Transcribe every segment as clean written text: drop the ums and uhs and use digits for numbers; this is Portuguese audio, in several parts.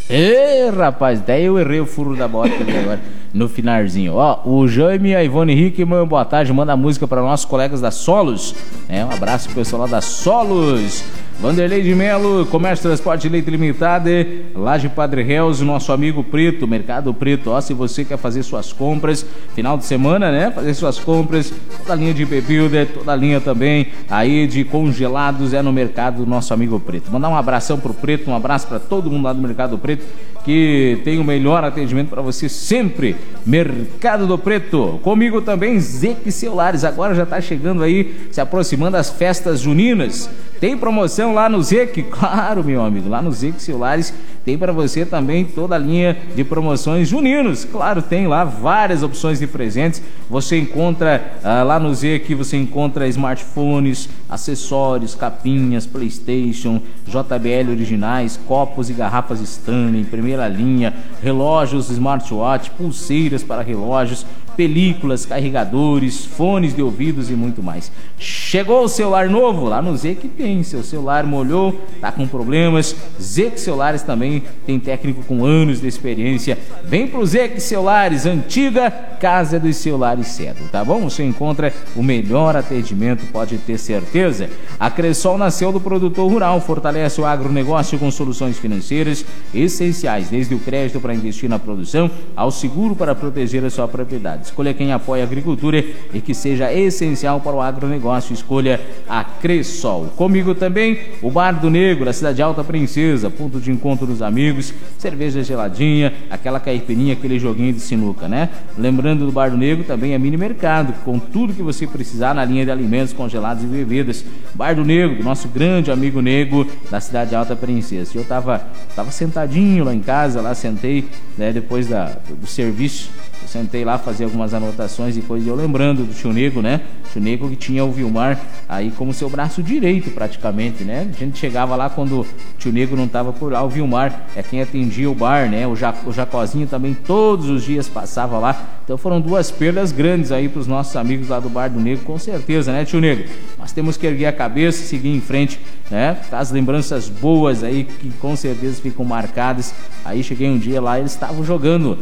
Ê, rapaz, daí eu errei o furo da bota ali agora, no finalzinho. Ó, o Jaime e a Ivone Hickman, boa tarde, manda a música para nossos colegas da Solos. Um abraço pro pessoal lá da Solos. Vanderlei de Melo, Comércio Transporte Leite Limitado, Laje Padre Reus, nosso amigo Preto, Mercado Preto. Ó, se você quer fazer suas compras, final de semana, né? Fazer suas compras, toda a linha de bebida, toda a linha também aí de congelados é no Mercado do nosso amigo Preto. Mandar um abração pro Preto, um abraço para todo mundo lá do Mercado Preto, que tem o melhor atendimento para você sempre. Mercado do Preto. Comigo também, Zeque Celulares. Agora já tá chegando aí, se aproximando das festas juninas. Tem promoção lá no Zeque? Claro, meu amigo, lá no Zeque Celulares tem para você também toda a linha de promoções juninos. Claro, tem lá várias opções de presentes. Você encontra lá no Zeque, você encontra smartphones, acessórios, capinhas, PlayStation, JBL originais, copos e garrafas Stanley, primeira linha, relógios, smartwatch, pulseiras para relógios, películas, carregadores, fones de ouvidos e muito mais. Chegou o celular novo? Lá no Zeque tem. Seu celular molhou, tá com problemas? Zeque Celulares também tem técnico com anos de experiência. Vem pro Zeque Celulares, antiga Casa dos Celulares Cedro, tá bom? Você encontra o melhor atendimento, pode ter certeza. A Cressol nasceu do produtor rural, fortalece o agronegócio com soluções financeiras essenciais, desde o crédito para investir na produção ao seguro para proteger a sua propriedade. Escolha quem apoia a agricultura e que seja essencial para o agronegócio. Escolha a Cressol. Comigo também, o Bar do Negro, a Cidade Alta Princesa, ponto de encontro dos amigos, cerveja geladinha, aquela caipirinha, aquele joguinho de sinuca, né? Lembrando do Bar do Negro também é mini mercado, com tudo que você precisar na linha de alimentos congelados e bebidas. Bar do Negro, do nosso grande amigo Nego, da Cidade Alta Princesa. Eu tava sentadinho lá em casa, lá sentei, né, depois do serviço. Eu sentei lá fazer algumas anotações e coisas, eu lembrando do tio Nego, né? Tio Nego que tinha o Vilmar aí como seu braço direito praticamente, né? A gente chegava lá quando o tio Nego não estava por lá, o Vilmar é quem atendia o bar, né? O Jacozinho também todos os dias passava lá. Então foram duas perdas grandes aí para os nossos amigos lá do Bar do Nego, com certeza, né, tio Nego? Nós temos que erguer a cabeça, seguir em frente, né? As lembranças boas aí que com certeza ficam marcadas. Aí cheguei um dia lá, eles estavam jogando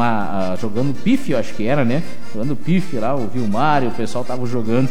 pife, eu acho que era, né? Jogando pife lá, o Vilmar e o pessoal estavam jogando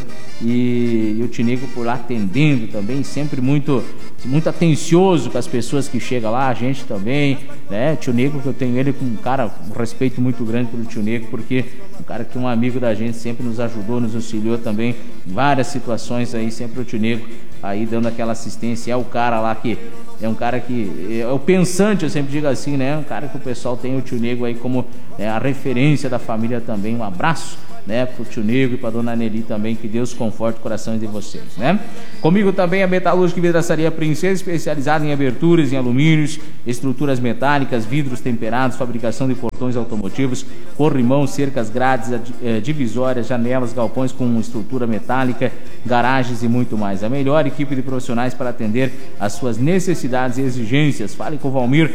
e o Tinico por lá atendendo também, sempre muito atencioso com as pessoas que chegam lá, a gente também, né? Tio Nego, que eu tenho ele com um respeito muito grande pelo tio Nego, porque um cara que é um amigo da gente, sempre nos ajudou, nos auxiliou também em várias situações aí, sempre o tio Nego aí dando aquela assistência. É o cara lá que é um cara que é o pensante, eu sempre digo assim, né? Um cara que o pessoal tem o tio Nego aí como a referência da família também. Um abraço, né, pro tio Nego e pra dona Nelly também, que Deus conforte os corações de vocês, né? Comigo também a Metalúrgica e Vidraçaria Princesa, especializada em aberturas, em alumínios, estruturas metálicas, vidros temperados, fabricação de portões automotivos, corrimão, cercas, grades, divisórias, janelas, galpões com estrutura metálica, garagens e muito mais. A melhor equipe de profissionais para atender as suas necessidades e exigências. Fale com o Valmir,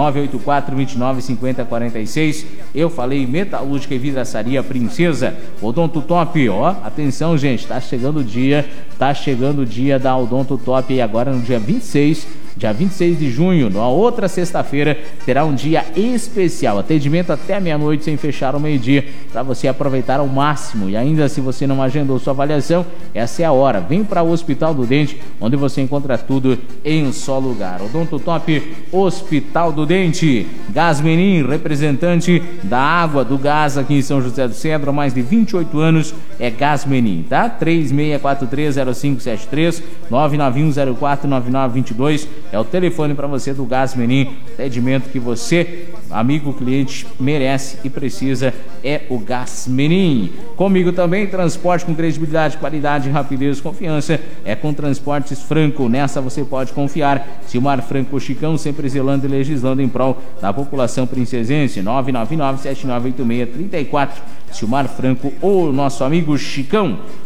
984-29-5046. Eu falei Metalúrgica e Vidraçaria Princesa. Odonto Top, ó, atenção, gente, tá chegando o dia da Odonto Top aí agora no dia 26 de junho, na outra sexta-feira, terá um dia especial, atendimento até meia-noite sem fechar ao meio-dia, para você aproveitar ao máximo. E ainda, se você não agendou sua avaliação, essa é a hora. Vem para o Hospital do Dente, onde você encontra tudo em um só lugar. Odonto Top, Hospital do Dente. Gasmenin, representante da água, do gás aqui em São José do Cedro há mais de 28 anos, é Gasmenin, tá? 36430573, 991049922 é o telefone para você do Gasmenin. Atendimento que você, amigo cliente, merece e precisa é o Gasmenin. Comigo também, transporte com credibilidade, qualidade, rapidez, confiança é com Transportes Franco. Nessa você pode confiar. Silmar Franco Chicão, sempre zelando e legislando em prol da população princesense. 999-7986-34. Silmar Franco, o nosso amigo Chicão.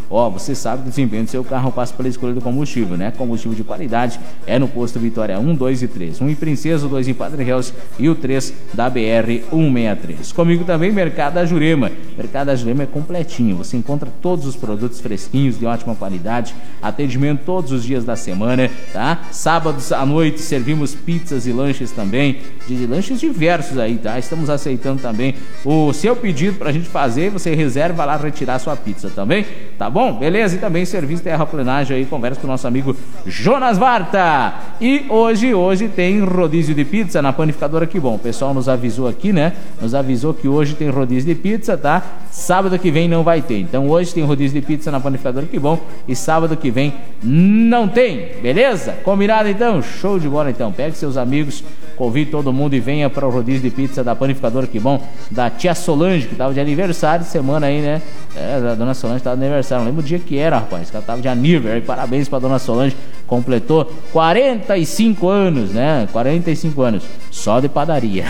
Ó, você sabe que o desempenho do seu carro passa pela escolha do combustível, né? Combustível de qualidade é no posto Vitória 1, 2 e 3. 1 em Princesa, 2 em Padre Reus e o 3 da BR 163. Comigo também, Mercado da Jurema. Mercado da Jurema é completinho. Você encontra todos os produtos fresquinhos, de ótima qualidade. Atendimento todos os dias da semana, tá? Sábados à noite servimos pizzas e lanches também. De lanches diversos aí, tá? Estamos aceitando também o seu pedido pra gente fazer. Você reserva lá, retirar sua pizza também, tá bom? Beleza? E também serviço terraplenagem aí. Conversa com o nosso amigo Jonas Varta. E hoje tem rodízio de pizza na panificadora Que Bom. O pessoal nos avisou aqui, né? Nos avisou que hoje tem rodízio de pizza, tá? Sábado que vem não vai ter. Então hoje tem rodízio de pizza na panificadora Que Bom e sábado que vem não tem. Beleza? Combinado então? Show de bola então. Pegue seus amigos, convide todo mundo e venha para o rodízio de pizza da panificadora Que Bom, da tia Solange, que tava de aniversário de semana aí, né? A dona Solange tava de aniversário. Não lembro o dia que era, rapaz. Que ela tava de aniversário. Parabéns pra dona Solange. Completou 45 anos, né? 45 anos. Só de padaria.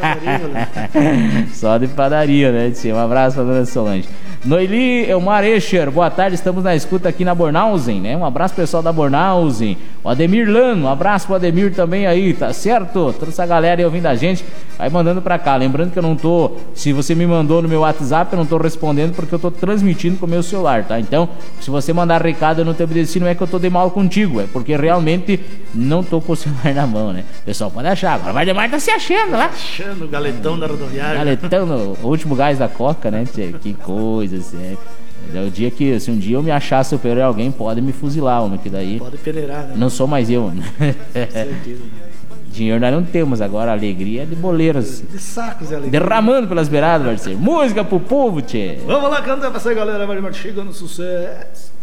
Só de padaria, né? Um abraço pra dona Solange. Noeli Elmar Escher, boa tarde, estamos na escuta aqui na Bornhausen, né? Um abraço pessoal da Bornhausen. O Ademir Lano, um abraço pro Ademir também aí, tá certo? Toda essa galera aí ouvindo a gente, vai mandando pra cá. Lembrando que eu não tô, se você me mandou no meu WhatsApp, eu não tô respondendo porque eu tô transmitindo com o meu celular, tá? Então, se você mandar recado, eu não te obedeci, não é que eu tô de mal contigo, é porque realmente não tô com o celular na mão, né? O pessoal pode achar, agora vai demais, tá se achando lá. Achando o galetão da rodoviária. Galetão, o último gás da Coca, né? Que coisa, assim. É o dia que, se um dia eu me achar superior a alguém, pode me fuzilar, homem, que daí... Pode peneirar, né? Não sou mais eu, né? Com certeza. Dinheiro nós não temos, agora a alegria é de boleiros. De sacos, é alegria. Derramando pelas beiradas, parceiro. Música pro povo, tchê. Vamos lá cantar pra essa galera, vai chegando no sucesso.